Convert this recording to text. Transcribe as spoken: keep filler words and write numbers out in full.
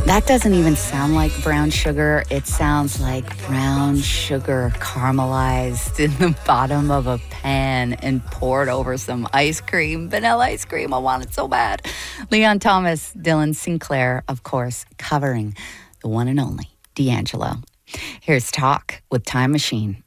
That doesn't even sound like brown sugar. It sounds like brown sugar caramelized in the bottom of a pan and poured over some ice cream, vanilla ice cream. I want it so bad. Leon Thomas, Dylan Sinclair, of course, covering the one and only D'Angelo. Here's Talk with Time Machine.